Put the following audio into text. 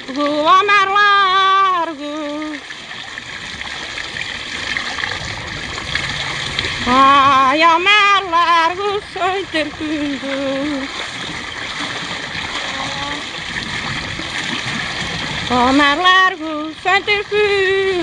Vou ao mar largo. Ai, ao mar largo sem ter fundo. Ao mar largo sem ter fundo.